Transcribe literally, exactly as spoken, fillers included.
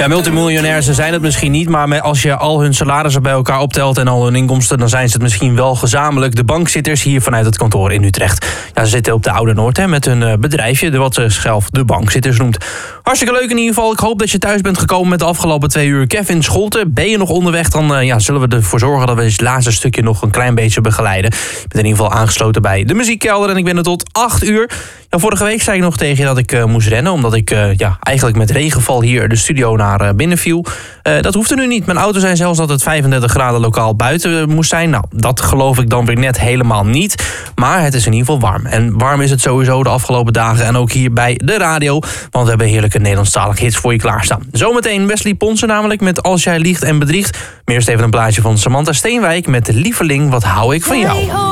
Ja, multimiljonairs zijn het misschien niet, maar als je al hun salarissen bij elkaar optelt en al hun inkomsten, dan zijn ze het misschien wel gezamenlijk. De bankzitters hier vanuit het kantoor in Utrecht. Ja, ze zitten op de Oude Noord hè, met hun bedrijfje, de wat ze zelf de bankzitters noemt. Hartstikke leuk in ieder geval. Ik hoop dat je thuis bent gekomen met de afgelopen twee uur. Kevin Scholten, ben je nog onderweg? Dan uh, ja, zullen we ervoor zorgen dat we het laatste stukje nog een klein beetje begeleiden. Ik ben in ieder geval aangesloten bij de muziekkelder en ik ben er tot acht uur. Ja, vorige week zei ik nog tegen je dat ik uh, moest rennen, omdat ik uh, ja, eigenlijk met regenval hier de studio naar uh, binnen viel. Uh, dat hoefde nu niet. Mijn auto zei zelfs dat het vijfendertig graden lokaal buiten moest zijn. Nou, dat geloof ik dan weer net helemaal niet. Maar het is in ieder geval warm. En warm is het sowieso de afgelopen dagen en ook hier bij de radio. Want we hebben heerlijke Nederlandstalige hits voor je klaarstaan. Zometeen Wesley Ponsen namelijk met Als jij liegt en bedriegt. Maar eerst even een plaatje van Samantha Steenwijk met De Lieveling, wat hou ik van jou.